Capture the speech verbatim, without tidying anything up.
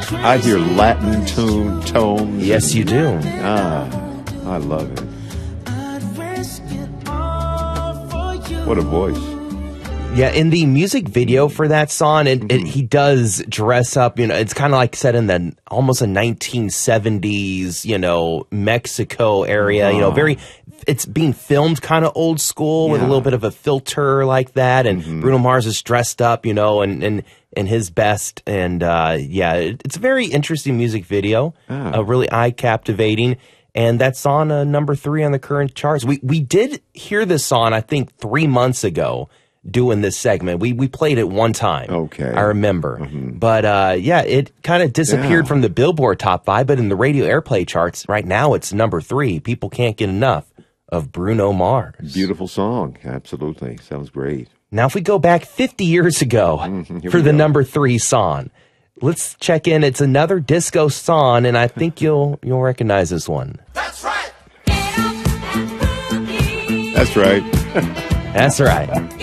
I hear Latin tune tones. Yes, you do. Ah, I love it. What a voice. Yeah, in the music video for that song, it, mm-hmm. it, he does dress up, you know, it's kind of like set in the almost a nineteen seventies, you know, Mexico area, oh. you know, very, it's being filmed kind of old school yeah. with a little bit of a filter like that. And mm-hmm. Bruno Mars is dressed up, you know, and, and, and his best. And, uh, yeah, it, it's a very interesting music video, oh. uh, really eye captivating. And that's on uh, number three on the current charts. We, we did hear this song, I think, three months ago. Doing this segment. We we played it one time. Okay. I remember. Mm-hmm. But, uh, yeah, it kind of disappeared yeah. from the Billboard top five, but in the radio airplay charts, right now it's number three. People can't get enough of Bruno Mars. Beautiful song. Absolutely. Sounds great. Now, if we go back fifty years ago mm-hmm. for the go. number three song, let's check in. It's another disco song, and I think you'll you'll recognize this one. That's right. That's right. That's right.